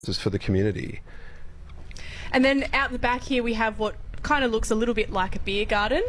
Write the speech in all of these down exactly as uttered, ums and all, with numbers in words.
for the community. And then out the back here we have what kind of looks a little bit like a beer garden.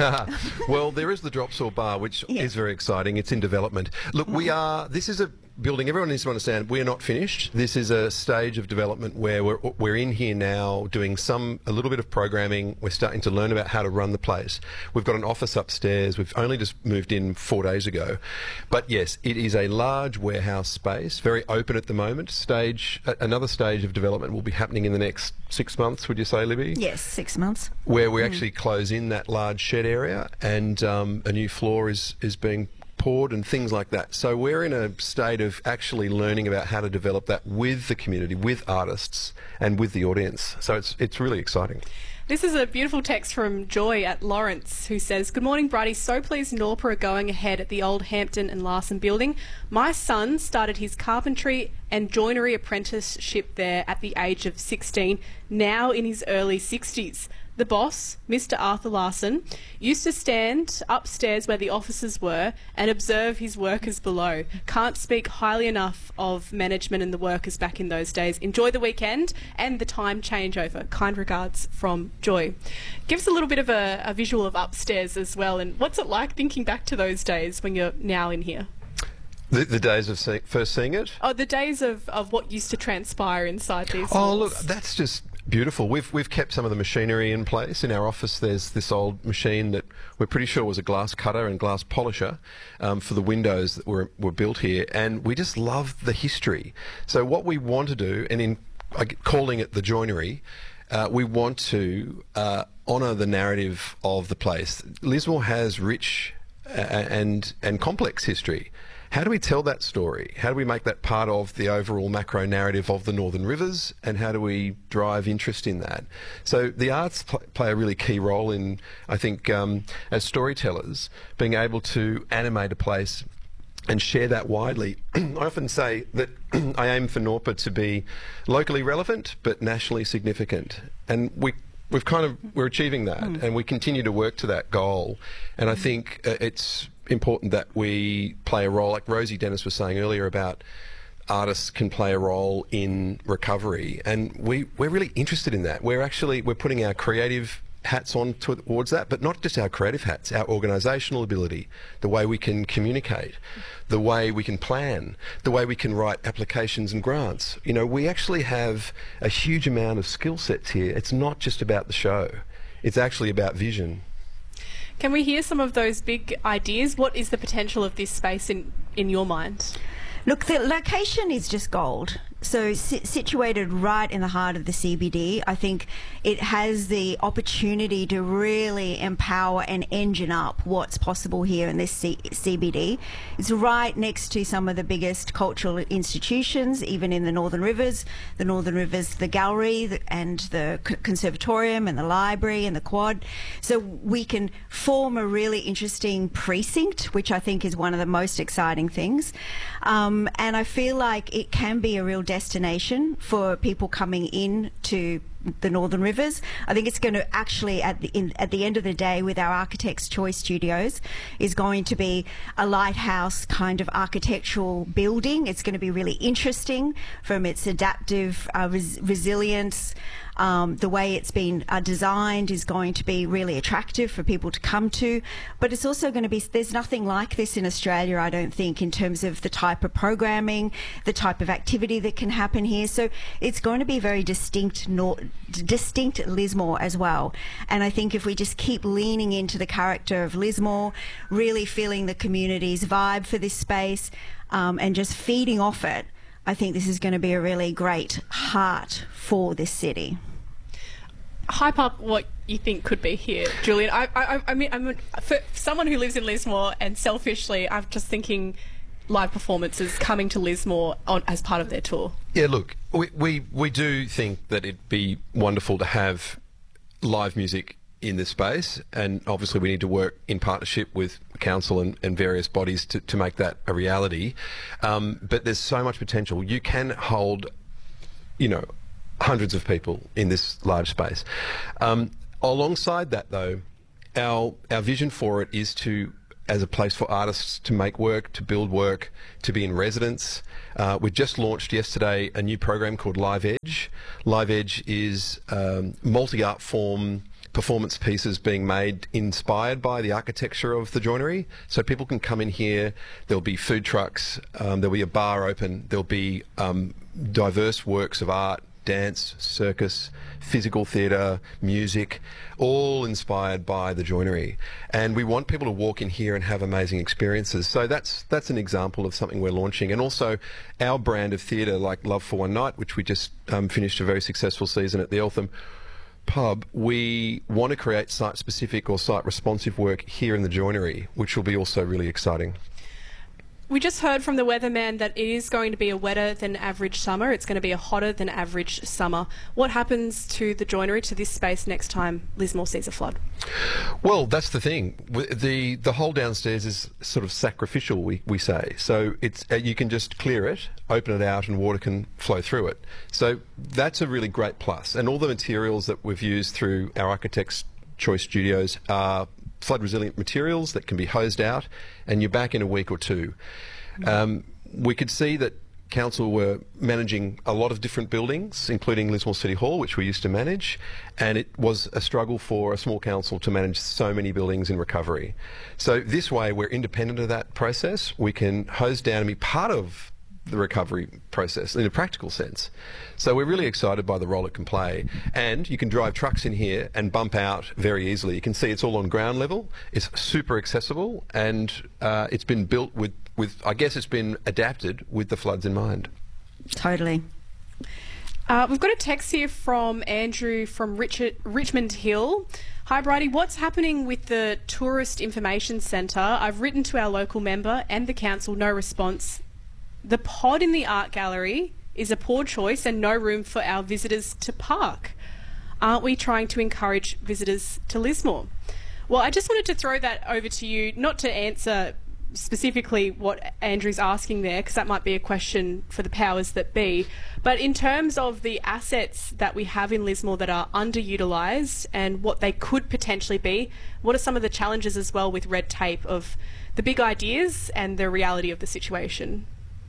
Well, there is the Dropsaw Bar, which Yeah. is very exciting. It's in development. Look, we are, this is a building, everyone needs to understand, we're not finished. This is a stage of development where we're, we're in here now doing some, a little bit of programming. We're starting to learn about how to run the place. We've got an office upstairs. We've only just moved in four days ago. But yes, it is a large warehouse space, very open at the moment. Stage, a- another stage of development will be happening in the next six months, would you say, Libby? Yes, six months. Where we actually close in that large shed area, and um, a new floor is, is being poured and things like that. So we're in a state of actually learning about how to develop that with the community, with artists and with the audience. So it's it's really exciting. This is a beautiful text from Joy at Lawrence, who says, "Good morning, Bridie. So pleased Norpa are going ahead at the old Hampton and Larson building. My son started his carpentry and joinery apprenticeship there at the age of sixteen, now in his early sixties. The boss, Mister Arthur Larson, used to stand upstairs where the offices were and observe his workers below. Can't speak highly enough of management and the workers back in those days. Enjoy the weekend and the time changeover. Kind regards from Joy." Give us a little bit of a, a visual of upstairs as well, and what's it like thinking back to those days when you're now in here? The, the days of see, first seeing it? Oh, the days of, of what used to transpire inside these Oh, walls. look, that's just beautiful. We've we've kept some of the machinery in place. In our office, there's this old machine that we're pretty sure was a glass cutter and glass polisher um, for the windows that were were built here, and we just love the history. So what we want to do, and in uh, calling it the joinery, uh, we want to uh, honour the narrative of the place. Lismore has rich uh, and and complex history. How do we tell that story? How do we make that part of the overall macro narrative of the Northern Rivers, and how do we drive interest in that? So the arts pl play a really key role in, I think, um, as storytellers, being able to animate a place and share that widely. I often say that I aim for Norpa to be locally relevant but nationally significant, and we we've kind of we're achieving that, mm. and we continue to work to that goal. And I think uh, it's important that we play a role, like Rosie Dennis was saying earlier about artists can play a role in recovery, and we we're really interested in that. We're actually we're putting our creative hats on towards that, but not just our creative hats, our organisational ability, the way we can communicate, the way we can plan, the way we can write applications and grants. You know, we actually have a huge amount of skill sets here. It's not just about the show, it's actually about vision. Can we hear some of those big ideas? What is the potential of this space in, in your mind? Look, the location is just gold. So si situated right in the heart of the C B D, I think it has the opportunity to really empower and engine up what's possible here in this C CBD. It's right next to some of the biggest cultural institutions, even in the Northern Rivers. The Northern Rivers, the gallery the, and the conservatorium and the library and the quad. So we can form a really interesting precinct, which I think is one of the most exciting things. Um, and I feel like it can be a real destination for people coming in to the Northern Rivers. I think it's going to actually, at the, in, at the end of the day, with our Architects' Choice Studios, is going to be a lighthouse kind of architectural building. It's going to be really interesting from its adaptive uh, res resilience. Um, the way it's been uh, designed is going to be really attractive for people to come to, but it's also going to be, there's nothing like this in Australia, I don't think, in terms of the type of programming, the type of activity that can happen here. So it's going to be very distinct, nor distinct Lismore as well. And I think if we just keep leaning into the character of Lismore, really feeling the community's vibe for this space, um, and just feeding off it, I think this is going to be a really great heart for this city. Hype up what you think could be here, Julian. I, I, I mean, I'm, for someone who lives in Lismore, and selfishly, I'm just thinking live performances coming to Lismore on, as part of their tour. Yeah, look, we, we, we do think that it'd be wonderful to have live music in this space, and obviously we need to work in partnership with council and, and various bodies to, to make that a reality. Um, but there's so much potential. You can hold, you know, hundreds of people in this large space. Um, alongside that, though, our our vision for it is to as a place for artists to make work, to build work, to be in residence. Uh, we just launched yesterday a new program called Live Edge. Live Edge is um, multi-art form performance pieces being made inspired by the architecture of the joinery. So people can come in here, there'll be food trucks, um, there'll be a bar open, there'll be um, diverse works of art, dance, circus, physical theatre, music, all inspired by the joinery. And we want people to walk in here and have amazing experiences. So that's that's an example of something we're launching. And also our brand of theatre, like Love for One Night, which we just um, finished a very successful season at the Eltham Pub, we want to create site-specific or site-responsive work here in the joinery, which will be also really exciting. We just heard from the weatherman that it is going to be a wetter than average summer. It's going to be a hotter than average summer. What happens to the joinery, to this space, next time Lismore sees a flood? Well, that's the thing. The the whole downstairs is sort of sacrificial, we, we say. So it's uh, you can just clear it, open it out, and water can flow through it. So that's a really great plus. And all the materials that we've used through our Architects' Choice Studios are flood resilient materials that can be hosed out, and you're back in a week or two. Um, we could see that council were managing a lot of different buildings, including Lismore City Hall, which we used to manage, and it was a struggle for a small council to manage so many buildings in recovery. So this way we're independent of that process. We can hose down and be part of the recovery process in a practical sense. So we're really excited by the role it can play, and you can drive trucks in here and bump out very easily. You can see it's all on ground level, it's super accessible, and uh, it's been built with, with, I guess it's been adapted with the floods in mind. Totally. Uh, we've got a text here from Andrew from Richard, Richmond Hill. Hi Bridie, what's happening with the Tourist Information Centre? I've written to our local member and the council, no response. The pod in the art gallery is a poor choice and no room for our visitors to park. Aren't we trying to encourage visitors to Lismore? Well, I just wanted to throw that over to you, not to answer specifically what Andrew's asking there, because that might be a question for the powers that be, but in terms of the assets that we have in Lismore that are underutilised and what they could potentially be, what are some of the challenges as well with red tape of the big ideas and the reality of the situation?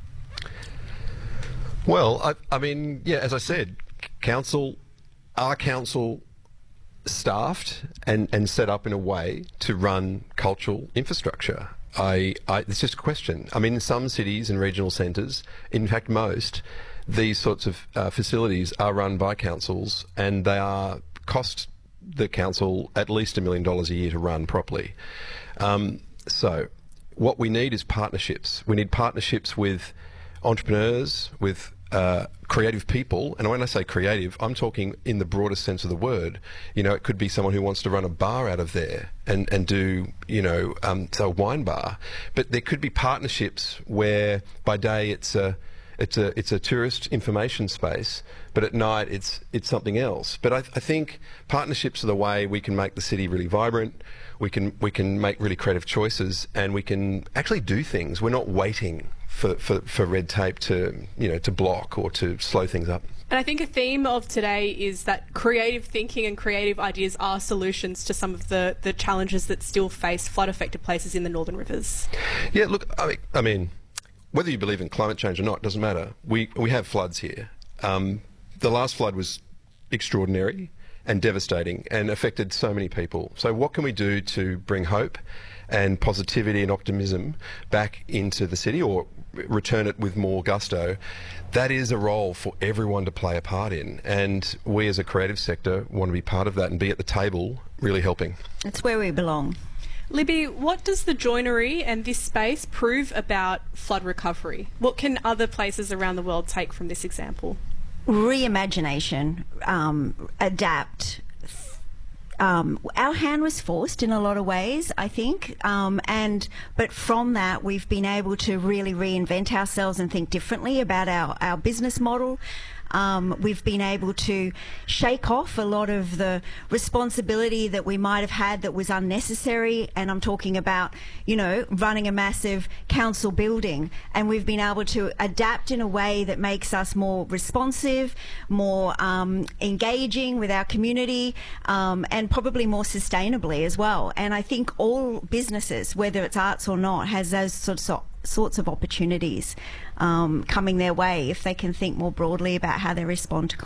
Well, I, I mean, yeah, as I said, council, our council staffed and, and set up in a way to run cultural infrastructure. I, I, it's just a question. I mean, in some cities and regional centres, in fact most, these sorts of uh, facilities are run by councils, and they are cost the council at least a million dollars a year to run properly. Um, so what we need is partnerships. We need partnerships with entrepreneurs, with uh, creative people, and when I say creative, I'm talking in the broadest sense of the word. You know, it could be someone who wants to run a bar out of there and, and do, you know, um, so a wine bar. But there could be partnerships where by day it's a it's a it's a tourist information space, but at night it's it's something else. But I, I think partnerships are the way we can make the city really vibrant. We can we can make really creative choices, and we can actually do things. We're not waiting For, for, for red tape to, you know, to block or to slow things up. And I think a theme of today is that creative thinking and creative ideas are solutions to some of the, the challenges that still face flood-affected places in the Northern Rivers. Yeah, look, I mean, I mean, whether you believe in climate change or not, doesn't matter. We, we have floods here. Um, the last flood was extraordinary and devastating and affected so many people. So what can we do to bring hope and positivity and optimism back into the city, or return it with more gusto? That is a role for everyone to play a part in, and we as a creative sector want to be part of that and be at the table really helping. It's where we belong. Libby, what does the joinery and this space prove about flood recovery? What can other places around the world take from this example? Reimagination, um, adapt. Um, our hand was forced in a lot of ways, I think, um, and but from that we've been able to really reinvent ourselves and think differently about our, our business model. Um, we've been able to shake off a lot of the responsibility that we might have had that was unnecessary, and I'm talking about, you know, running a massive council building, and we've been able to adapt in a way that makes us more responsive, more um, engaging with our community, um, and probably more sustainably as well. And I think all businesses, whether it's arts or not, has those sorts of sorts of opportunities um, coming their way if they can think more broadly about how they respond to